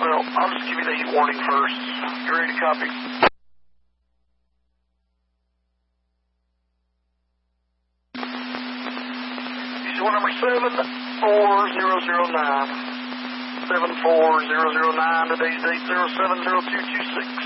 Well, I'll just give you the heat warning first. You ready to copy? Diesel number 74009. 74009, today's date 070226.